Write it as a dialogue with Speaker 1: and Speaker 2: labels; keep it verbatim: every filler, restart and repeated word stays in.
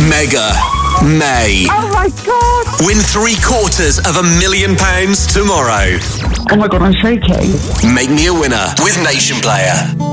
Speaker 1: Mega May.
Speaker 2: Oh my God.
Speaker 1: Win three quarters of a million pounds tomorrow.
Speaker 2: Oh my God, I'm shaking.
Speaker 1: Make me a winner with Nation Player.